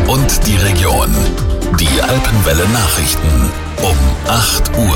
und die Region. Die Alpenwelle Nachrichten um 8 Uhr.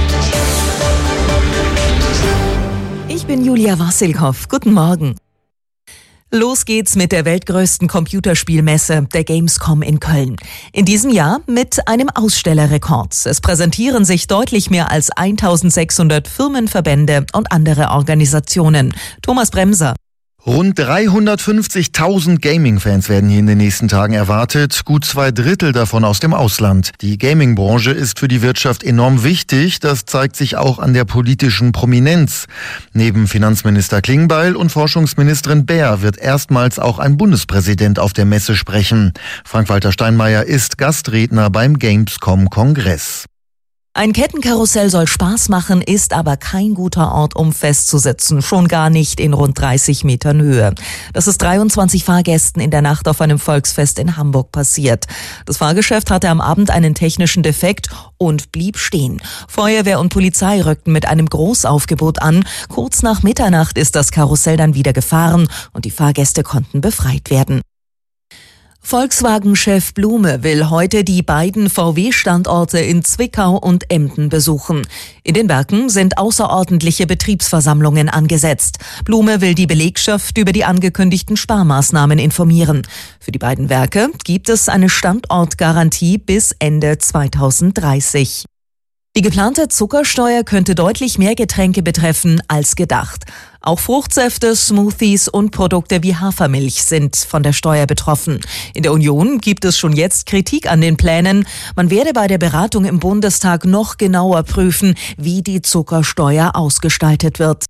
Ich bin Julia Wassilkow. Guten Morgen. Los geht's mit der weltgrößten Computerspielmesse, der Gamescom in Köln. In diesem Jahr mit einem Ausstellerrekord. Es präsentieren sich deutlich mehr als 1600 Firmen, Verbände und andere Organisationen. Thomas Bremser. Rund 350.000 Gaming-Fans werden hier in den nächsten Tagen erwartet, gut 2/3 davon aus dem Ausland. Die Gaming-Branche ist für die Wirtschaft enorm wichtig, das zeigt sich auch an der politischen Prominenz. Neben Finanzminister Klingbeil und Forschungsministerin Baer wird erstmals auch ein Bundespräsident auf der Messe sprechen. Frank-Walter Steinmeier ist Gastredner beim Gamescom-Kongress. Ein Kettenkarussell soll Spaß machen, ist aber kein guter Ort, um festzusitzen. Schon gar nicht in rund 30 Metern Höhe. Das ist 23 Fahrgästen in der Nacht auf einem Volksfest in Hamburg passiert. Das Fahrgeschäft hatte am Abend einen technischen Defekt und blieb stehen. Feuerwehr und Polizei rückten mit einem Großaufgebot an. Kurz nach Mitternacht ist das Karussell dann wieder gefahren und die Fahrgäste konnten befreit werden. Volkswagen-Chef Blume will heute die beiden VW-Standorte in Zwickau und Emden besuchen. In den Werken sind außerordentliche Betriebsversammlungen angesetzt. Blume will die Belegschaft über die angekündigten Sparmaßnahmen informieren. Für die beiden Werke gibt es eine Standortgarantie bis Ende 2030. Die geplante Zuckersteuer könnte deutlich mehr Getränke betreffen als gedacht. Auch Fruchtsäfte, Smoothies und Produkte wie Hafermilch sind von der Steuer betroffen. In der Union gibt es schon jetzt Kritik an den Plänen. Man werde bei der Beratung im Bundestag noch genauer prüfen, wie die Zuckersteuer ausgestaltet wird.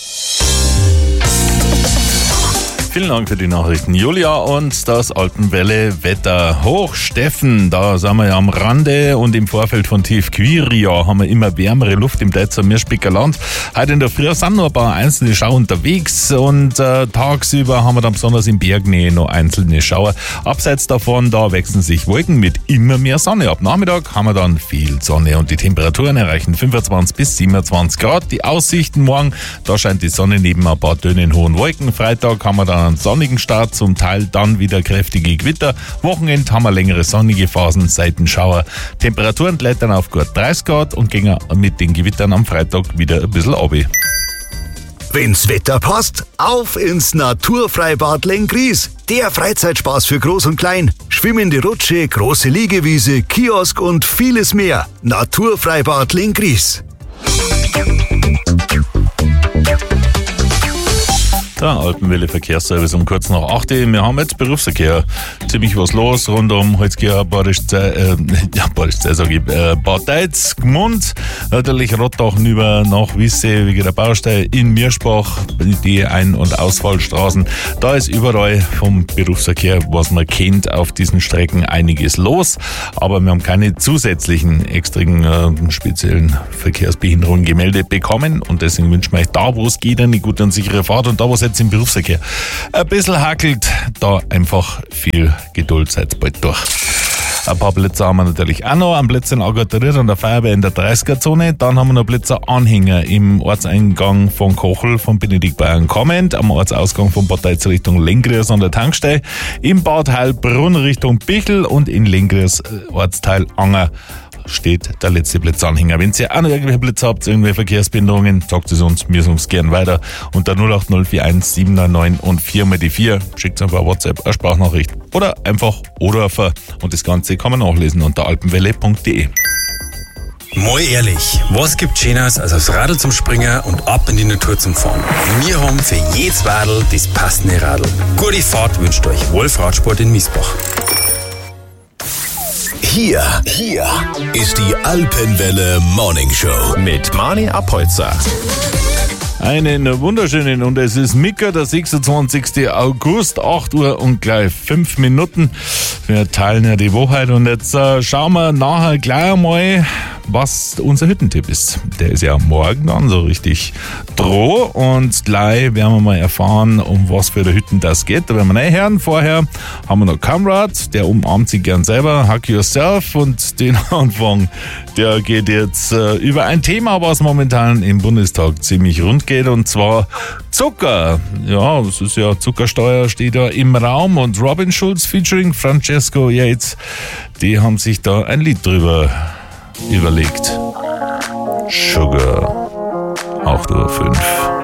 Vielen Dank für die Nachrichten, Julia. Und das Alpenwelle-Wetter. Hoch Steffen, da sind wir ja am Rande und im Vorfeld von Tief Quiria haben wir immer wärmere Luft im Deizer Mirspicker Land. Heute in der Früh sind noch ein paar einzelne Schauer unterwegs und tagsüber haben wir dann besonders in Bergnähe noch einzelne Schauer. Abseits davon, da wechseln sich Wolken mit immer mehr Sonne. Ab Nachmittag haben wir dann viel Sonne und die Temperaturen erreichen 25 bis 27 Grad. Die Aussichten morgen, da scheint die Sonne neben ein paar dünnen hohen Wolken. Freitag haben wir dann einen sonnigen Start, zum Teil dann wieder kräftige Gewitter. Wochenend haben wir längere sonnige Phasen, Seitenschauer. Temperaturen klettern auf gut 30 Grad und gehen mit den Gewittern am Freitag wieder ein bisschen runter. Wenn's Wetter passt, auf ins Naturfreibad Lenggries. Der Freizeitspaß für Groß und Klein. Schwimmende Rutsche, große Liegewiese, Kiosk und vieles mehr. Naturfreibad Lenggries. Der Alpenwelle Verkehrsservice um kurz nach 8 Uhr. Wir haben jetzt Berufsverkehr. Ziemlich was los rund um Holzkirch, Bad Deitz, Gmund, natürlich Rottach über nach Wisse wegen der Baustelle in Mirschbach, die Ein- und Ausfallstraßen. Da ist überall vom Berufsverkehr, was man kennt, auf diesen Strecken einiges los. Aber wir haben keine zusätzlichen extrigen speziellen Verkehrsbehinderungen gemeldet bekommen und deswegen wünschen wir euch da, wo es geht, eine gute und sichere Fahrt und da, wo es jetzt im Berufsverkehr ein bisschen hackelt, da einfach viel Geduld, seid bald durch. Ein paar Blitzer haben wir natürlich auch noch. Ein Blitzer in Agatariert an der Feuerwehr in der 30er-Zone. Dann haben wir noch Blitzer-Anhänger im Ortseingang von Kochel von Benedikt Bayern kommend, am Ortsausgang von Bad Deitz Richtung Lenggries an der Tankstelle, im Bad Heilbrunn Richtung Bichl und in Lenggries Ortsteil Anger steht der letzte Blitzanhänger. Wenn ihr auch noch irgendwelche Blitze habt, irgendwelche Verkehrsbehinderungen, sagt es uns, wir sagen es gern weiter. Unter 08041 799 und 4x4 schickt einfach WhatsApp, eine Sprachnachricht oder einfach Oderfer. Und das Ganze kann man nachlesen unter alpenwelle.de. Mal ehrlich, was gibt Schöneres als aufs Radl zum Springen und ab in die Natur zum Fahren? Wir haben für jedes Radl das passende Radl. Gute Fahrt wünscht euch Wolf Radsport in Miesbach. Hier ist die Alpenwelle Morning Show mit Mani Apolzer. Einen wunderschönen, und es ist Mittwoch, der 26. August, 8 Uhr und gleich 5 Minuten. Wir teilen ja die Woche und jetzt schauen wir nachher gleich einmal, was unser Hüttentipp ist. Der ist ja morgen dann so richtig droh und gleich werden wir mal erfahren, um was für die Hütten das geht. Da werden wir reinhören. Vorher haben wir noch Kamrad, der umarmt sich gern selber, Hack Yourself, und den Anfang, der geht jetzt über ein Thema, was momentan im Bundestag ziemlich rund geht, und zwar Zucker. Ja, das ist ja, Zuckersteuer steht da im Raum, und Robin Schulz featuring Francesco Yates, die haben sich da ein Lied drüber überlegt. Sugar, 8:05 Uhr.